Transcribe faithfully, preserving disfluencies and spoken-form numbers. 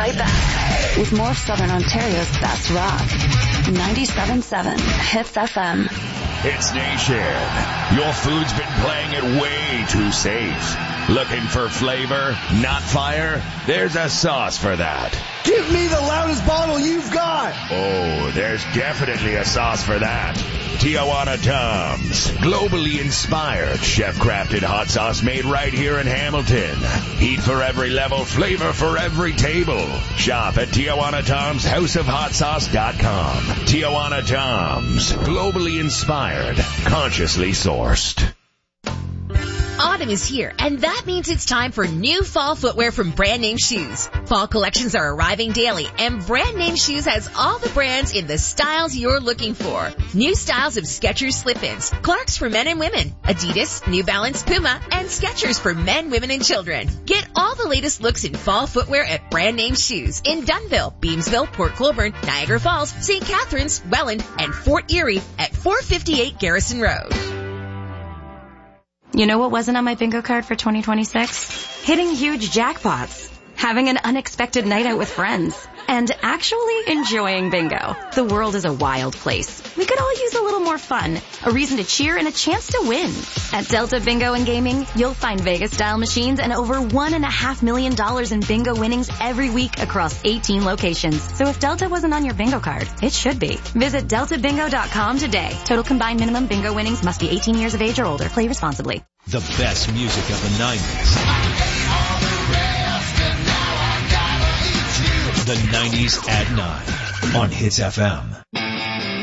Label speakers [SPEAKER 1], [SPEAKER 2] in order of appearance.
[SPEAKER 1] right back with more of Southern Ontario's best rock. ninety-seven point seven Hits F M.
[SPEAKER 2] Hits Nation. Your food's been playing it way too safe. Looking for flavor, not fire? There's a sauce for that.
[SPEAKER 3] Give me the loudest bottle you've got.
[SPEAKER 2] Oh, there's definitely a sauce for that. Tijuana Tom's. Globally inspired, chef-crafted hot sauce made right here in Hamilton. Heat for every level, flavor for every table. Shop at Tijuana Tom's House of Hot Sauce dot com. Tijuana Tom's. Globally inspired, consciously sourced.
[SPEAKER 4] Autumn is here, and that means it's time for new fall footwear from Brand Name Shoes. Fall collections are arriving daily, and Brand Name Shoes has all the brands in the styles you're looking for. New styles of Skechers slip-ins, Clarks for men and women, Adidas, New Balance, Puma, and Skechers for men, women, and children. Get all the latest looks in fall footwear at Brand Name Shoes in Dunnville, Beamsville, Port Colborne, Niagara Falls, Saint Catharines, Welland, and Fort Erie at four fifty-eight Garrison Road.
[SPEAKER 5] You know what wasn't on my bingo card for twenty twenty-six? Hitting huge jackpots, having an unexpected night out with friends, and actually enjoying bingo. The world is a wild place. We could all use a little more fun, a reason to cheer, and a chance to win. At Delta Bingo and Gaming, you'll find Vegas-style machines and over one and a half million dollars in bingo winnings every week across eighteen locations. So if Delta wasn't on your bingo card, it should be. Visit delta bingo dot com today. Total combined minimum bingo winnings must be eighteen years of age or older. Play responsibly.
[SPEAKER 6] The best music of the nineties. The nineties at nine on Hits F M.